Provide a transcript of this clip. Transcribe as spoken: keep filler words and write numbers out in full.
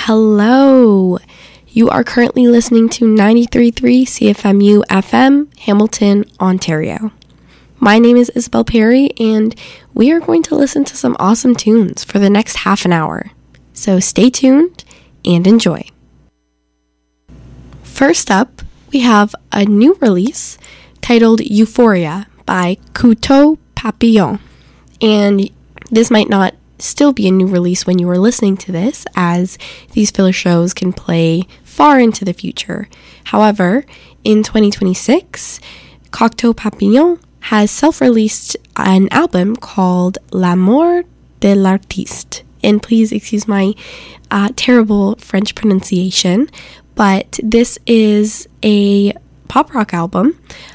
Hello. You are currently listening to ninety-three point three C F M U F M, Hamilton, Ontario. My name is Isabel Perry, and we are going to listen to some awesome tunes for the next half an hour. So stay tuned and enjoy. First up, we have a new release titled Euphoria by Couteau Papillon. And this might not still be a new release when you are listening to this, as these filler shows can play far into the future. However, in twenty twenty-six, Couteau Papillon has self-released an album called L'amour de l'artiste. And please excuse my uh, terrible French pronunciation, but this is a pop rock album